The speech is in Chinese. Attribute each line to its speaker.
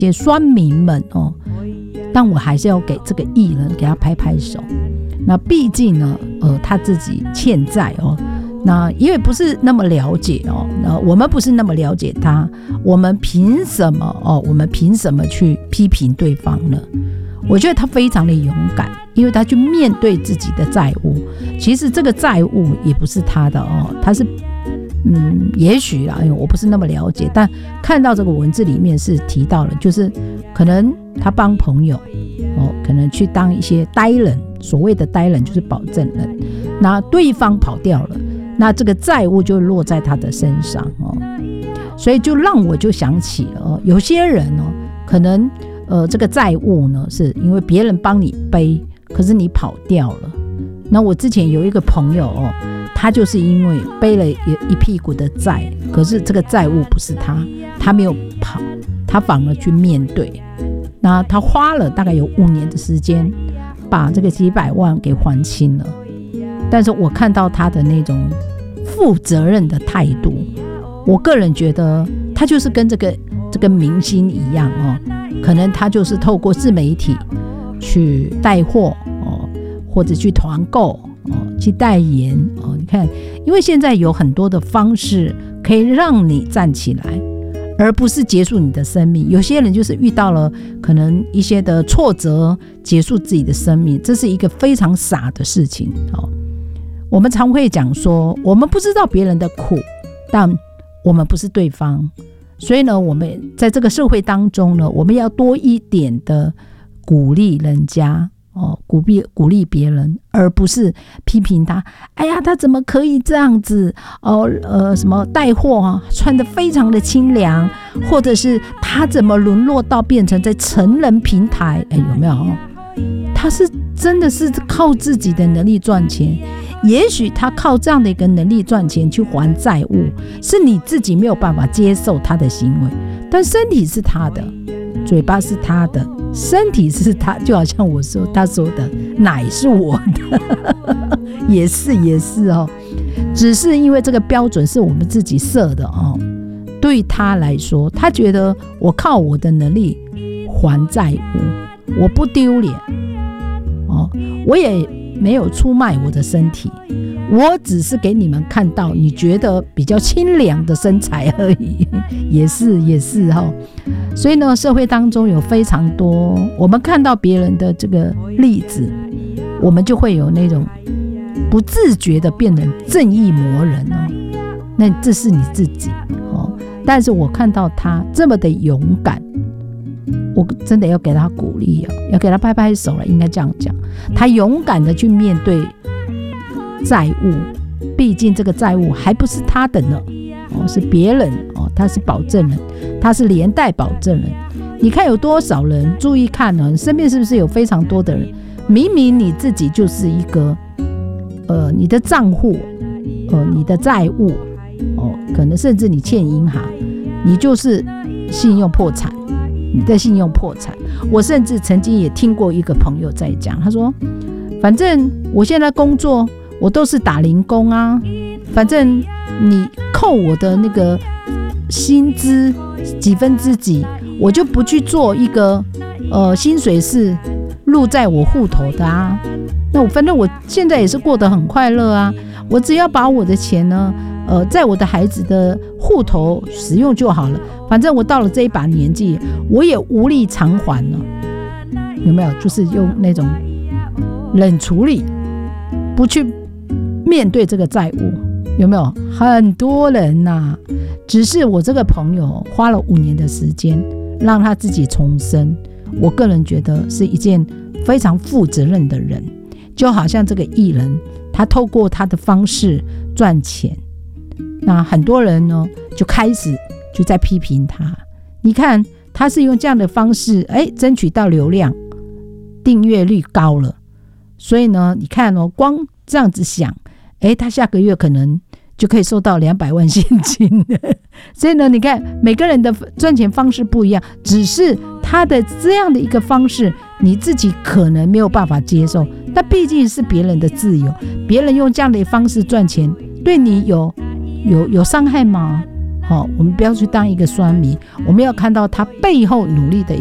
Speaker 1: 些酸民们但我还是要给这个艺人给他拍拍手。那毕竟呢他自己欠债那因为不是那么了解我们不是那么了解他，我们凭什么去批评对方呢？我觉得他非常的勇敢，因为他去面对自己的债务。其实这个债务也不是他的他是也许啦，因为我不是那么了解，但看到这个文字里面是提到了，就是可能他帮朋友可能去当一些呆人，所谓的呆人就是保证人，那对方跑掉了，那这个债务就落在他的身上所以就让我就想起了有些人可能这个债务呢是因为别人帮你背，可是你跑掉了。那我之前有一个朋友他就是因为背了一屁股的债，可是这个债务不是他没有跑，他反而去面对。那他花了大概有5年的时间把这个几百万给还清了，但是我看到他的那种负责任的态度，我个人觉得他就是跟这个明星一样可能他就是透过自媒体去带货或者去团购去代言你看，因为现在有很多的方式可以让你站起来，而不是结束你的生命。有些人就是遇到了可能一些的挫折，结束自己的生命，这是一个非常傻的事情我们常会讲说，我们不知道别人的苦，但我们不是对方，所以呢，我们在这个社会当中呢，我们要多一点的鼓励人家鼓励别人，而不是批评他。哎呀，他怎么可以这样子什么带货穿得非常的清凉，或者是他怎么沦落到变成在成人平台？有没有？他是真的是靠自己的能力赚钱，也许他靠这样的一个能力赚钱去还债务，是你自己没有办法接受他的行为，但身体是他的，嘴巴是他的，身体是他，就好像他说的奶是我的也是只是因为这个标准是我们自己设的对他来说，他觉得我靠我的能力还债务，我不丢脸我也没有出卖我的身体，我只是给你们看到你觉得比较清凉的身材而已也是所以呢，社会当中有非常多我们看到别人的这个例子，我们就会有那种不自觉的变成正义魔人那这是你自己但是我看到他这么的勇敢，我真的要给他鼓励要给他拍拍手了，应该这样讲。他勇敢的去面对债务，毕竟这个债务还不是他的呢是别人他是保证人，他是连带保证人。你看有多少人，注意看你身边是不是有非常多的人，明明你自己就是一个你的账户你的债务可能甚至你欠银行，你就是信用破产，你的信用破产。我甚至曾经也听过一个朋友在讲，他说反正我现在工作我都是打零工反正你扣我的那个薪资几分之几，我就不去做一个薪水是录在我户头的那反正我现在也是过得很快乐我只要把我的钱呢在我的孩子的户头使用就好了，反正我到了这一把年纪，我也无力偿还了，有没有？就是用那种冷处理，不去面对这个债务，有没有？很多人只是我这个朋友花了5年的时间让他自己重生，我个人觉得是一件非常负责任的人。就好像这个艺人，他透过他的方式赚钱，那很多人呢就开始就在批评他，你看他是用这样的方式争取到流量，订阅率高了，所以呢你看光这样子想他下个月可能就可以收到200万现金所以呢你看每个人的赚钱方式不一样，只是他的这样的一个方式你自己可能没有办法接受，但毕竟是别人的自由，别人用这样的方式赚钱对你有伤害吗？ 我们不要去当一个酸民，我们要看到他背后努力的